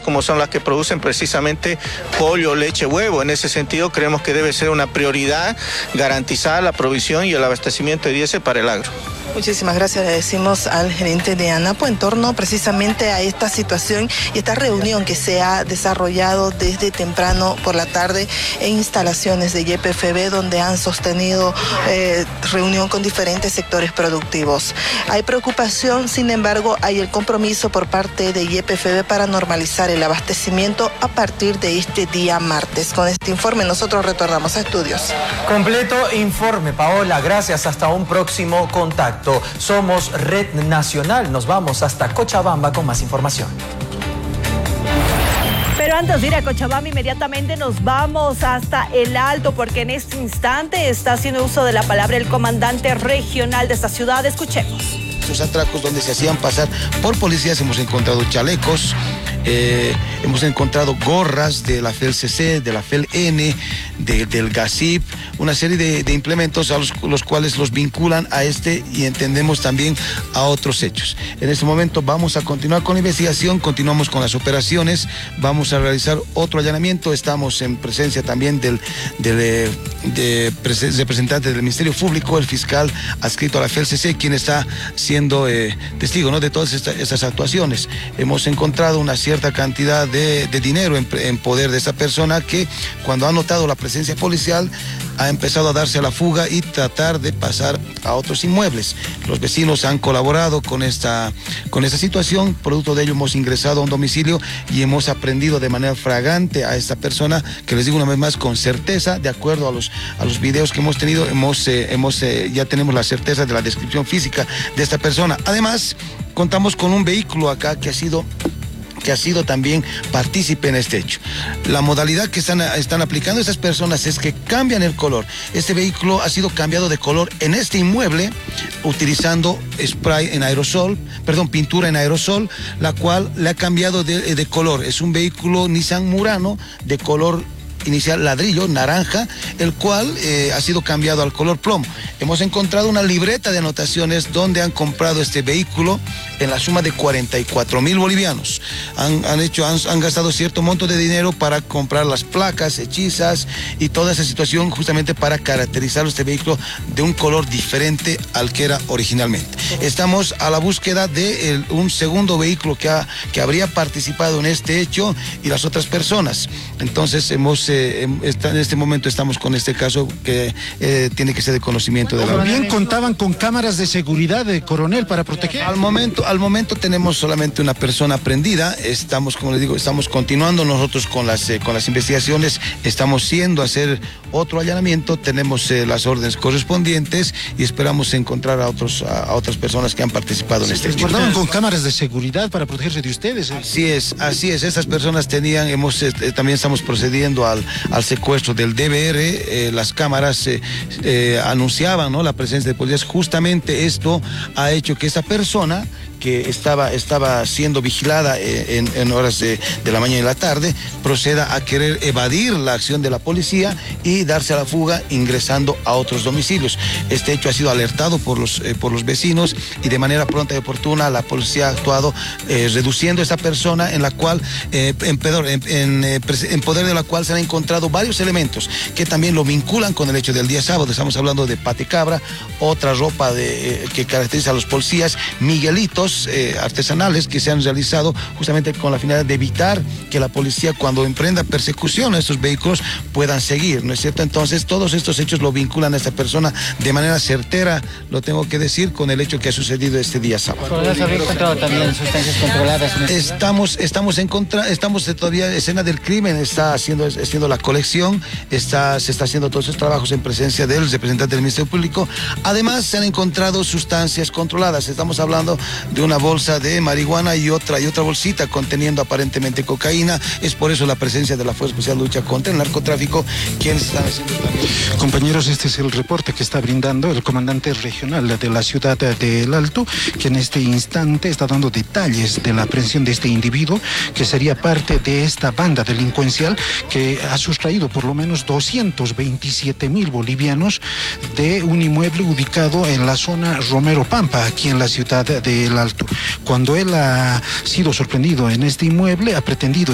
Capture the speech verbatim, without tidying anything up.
como son las que producen precisamente pollo, leche, huevo. En ese sentido, creemos que debe ser una prioridad garantizar la provisión y el abastecimiento de diésel para el agro. Muchísimas gracias, le decimos al gerente de ANAPO en torno precisamente a esta situación y esta reunión que se ha desarrollado desde temprano por la tarde en instalaciones de Y P F B, donde han sostenido eh, reunión con diferentes sectores productivos. Hay preocupación, sin embargo, hay el compromiso por parte de Y P F B para normalizar el abastecimiento a partir de este día martes. Con este informe nosotros retornamos a estudios. Completo informe, Paola, gracias, hasta un próximo contacto. Somos Red Nacional, nos vamos hasta Cochabamba con más información. Pero antes de ir a Cochabamba, inmediatamente nos vamos hasta El Alto, porque en este instante está haciendo uso de la palabra el comandante regional de esta ciudad. Escuchemos. Estos atracos donde se hacían pasar por policías, hemos encontrado chalecos, eh, hemos encontrado gorras de la F E L C C, de la F E L N, de, del GACIP, una serie de, de implementos a los, los cuales los vinculan a este y entendemos también a otros hechos. En este momento vamos a continuar con la investigación, continuamos con las operaciones, vamos a realizar otro allanamiento, estamos en presencia también del, del de, de, de representante del Ministerio Público, el fiscal adscrito a la F E L C C, quien está siendo eh, testigo, ¿no?, de todas esta, estas actuaciones. Hemos encontrado una cierta cantidad de, de dinero en, en poder de esta persona que, cuando ha notado la presencia policial, ha empezado a darse a la fuga y tratar de pasar a otros inmuebles. Los vecinos han colaborado con esta, con esta situación, producto de ello hemos ingresado a un domicilio y hemos aprendido de manera flagrante a esta persona, que les digo una vez más con certeza, de acuerdo a los, a los videos que hemos tenido, hemos, eh, hemos, eh, ya tenemos la certeza de la descripción física de esta persona. Además, contamos con un vehículo acá que ha sido... que ha sido también partícipe en este hecho. La modalidad que están, están aplicando estas personas es que cambian el color. Este vehículo ha sido cambiado de color en este inmueble utilizando spray en aerosol, perdón, pintura en aerosol, la cual le ha cambiado de, de color. Es un vehículo Nissan Murano de color inicial ladrillo, naranja, el cual eh, ha sido cambiado al color plomo. Hemos encontrado una libreta de anotaciones donde han comprado este vehículo en la suma de cuarenta y cuatro mil bolivianos. Han, han, hecho, han, han gastado cierto monto de dinero para comprar las placas, hechizas y toda esa situación justamente para caracterizar este vehículo de un color diferente al que era originalmente. Estamos a la búsqueda de el, un segundo vehículo que, ha, que habría participado en este hecho y las otras personas. Entonces hemos... Eh, en este momento estamos con este caso que eh, tiene que ser de conocimiento de la... También contaban con cámaras de seguridad de coronel para proteger. Al momento, al momento tenemos solamente una persona prendida. Estamos, como les digo, estamos continuando nosotros con las, eh, con las investigaciones. Estamos yendo a hacer otro allanamiento. Tenemos eh, las órdenes correspondientes y esperamos encontrar a, otros, a, a otras personas que han participado en este hecho. Contaban con cámaras de seguridad para protegerse de ustedes. Así es, así es. Esas personas tenían, hemos, eh, también estamos procediendo al al secuestro del D V R, eh, las cámaras eh, eh, anunciaban, ¿no?, la presencia de policías. Justamente esto ha hecho que esa persona que estaba, estaba siendo vigilada en, en horas de, de la mañana y la tarde, proceda a querer evadir la acción de la policía y darse a la fuga ingresando a otros domicilios. Este hecho ha sido alertado por los, eh, por los vecinos y de manera pronta y oportuna la policía ha actuado eh, reduciendo a esta persona, en la cual, eh, en, en, en, en poder de la cual se han encontrado varios elementos que también lo vinculan con el hecho del día sábado. Estamos hablando de patecabra, otra ropa de, eh, que caracteriza a los policías, miguelitos, Eh, artesanales que se han realizado justamente con la finalidad de evitar que la policía, cuando emprenda persecución a estos vehículos, puedan seguir, ¿no es cierto? Entonces todos estos hechos lo vinculan a esta persona de manera certera, lo tengo que decir, con el hecho que ha sucedido este día sábado. ¿Podrías haber encontrado también sustancias controladas? Estamos, estamos en contra, estamos todavía en escena del crimen, está haciendo, haciendo la colección, está, se está haciendo todos esos trabajos en presencia del representante del Ministerio Público. Además se han encontrado sustancias controladas, estamos hablando de una bolsa de marihuana y otra y otra bolsita conteniendo aparentemente cocaína. Es por eso la presencia de la Fuerza Especial de Lucha contra el Narcotráfico, quienes están haciendo también. Compañeros, este es el reporte que está brindando el comandante regional de la ciudad de El Alto, que en este instante está dando detalles de la aprehensión de este individuo, que sería parte de esta banda delincuencial que ha sustraído por lo menos doscientos veintisiete mil bolivianos de un inmueble ubicado en la zona Romero Pampa, aquí en la ciudad de El Alto. Cuando él ha sido sorprendido en este inmueble, ha pretendido